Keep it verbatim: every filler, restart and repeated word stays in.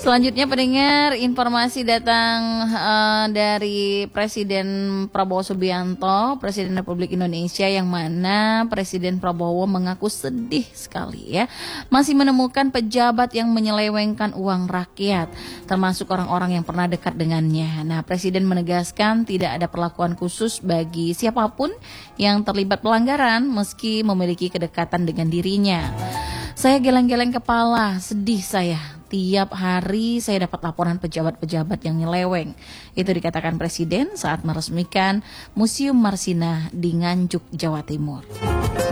Selanjutnya pendengar, informasi datang uh, dari Presiden Prabowo Subianto, Presiden Republik Indonesia, yang mana Presiden Prabowo mengaku sedih sekali ya, masih menemukan pejabat yang menyelewengkan uang rakyat, termasuk orang-orang yang pernah dekat dengannya. Nah, Presiden menegaskan tidak ada perlakuan khusus bagi siapapun yang terlibat pelanggaran meski memiliki kedekatan dengan dirinya. Saya geleng-geleng kepala, sedih saya. Tiap hari saya dapat laporan pejabat-pejabat yang nyeleweng. Itu dikatakan Presiden saat meresmikan Museum Marsina di Nganjuk, Jawa Timur.